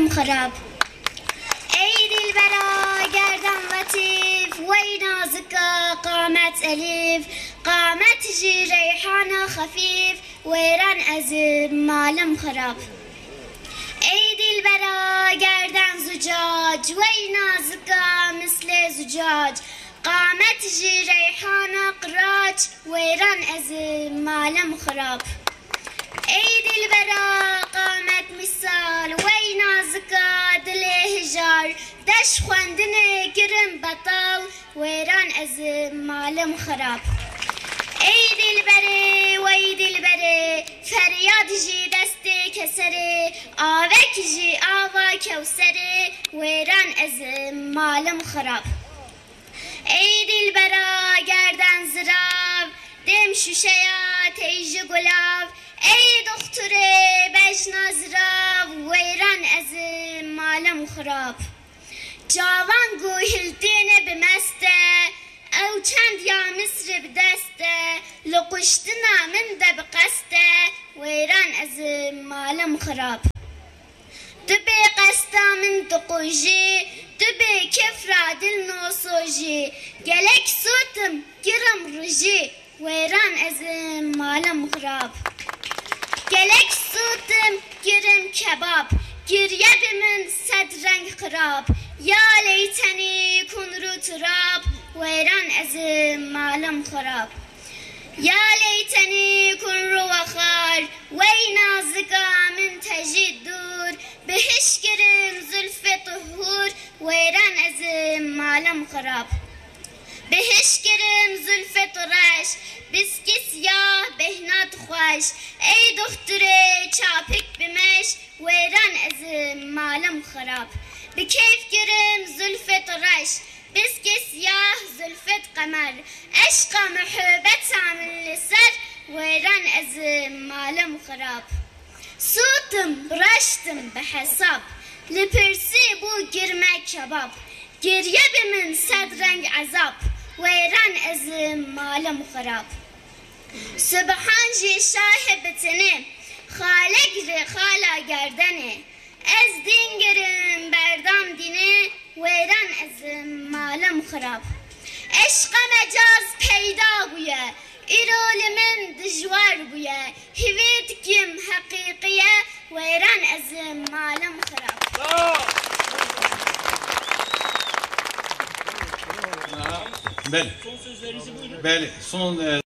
malım harap. Ey dilbera gerdan latif, vey nazıka qamet elif, qamet ji reyhana hafif, veyran ezim malım harap. Ey dilbera gerdan zucac, vey nazıka misle zucac, qamet ji reyhana qıraç, veyran ezim malım harap. Ey dilbera qamet misal, vey nazıka dile hijar, deş xwendine girim betal, veyran ezim malım harap. Ey dilbere, vey dilbere, feryad ji deste kesere, avek ji ava kevsere, veyran ezim malım harap. Ey dilbera gerdan zirav, dem şuşeya teyji gulav, ey dokture bejna zirav, veyran ezim malım harap. Cavan guhildine bimeste, او چند یا مصر بدسته لقشتنا من ده بقسته ویران از مالم خراب دبی قستا من دقوجی دبی کفرا دل نوسوجی گلک سوتم گرم رجی ویران از مالم خراب گلک سوتم گرم کباب گریه بمن صد رنگ خراب یا لیتنی کن رو تراب ويران أزم معلم خراب يا ليتني كن روخار وين زكا من تجي الدور بهش كرم زلف طهور ويران أزم معلم خراب بهش كرم زلف طراش بسكي سياه بهنات خوش اي دختري چاپك بمش ويران أزم معلم خراب بكيف كرم زلف طراش بسكي سياه زلفت قمر عشق محبت عامل لسر ويران أزم معلم خراب صوتم برشتم بحساب لبرسي بو گرمه كباب گريه بمن صد رنگ عذاب ويران أزم معلم خراب سبحان جي شاهبتني خالق خالا گردنه از دین گرم بردام دینه ویران از مالم خراب عشق مجاز پیدا بویه ایرول من دجوار بویه هوید کم حقیقیه ویران از مالم خراب بله بله son